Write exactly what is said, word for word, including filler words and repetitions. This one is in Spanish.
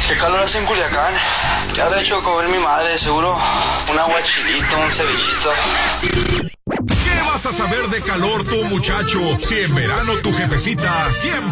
Qué calor hace en Culiacán. ¿Qué habrá hecho comer mi madre? Seguro un aguachilito, un cevichito. ¿Qué vas a saber de calor tú, muchacho? Si en verano tu jefecita siempre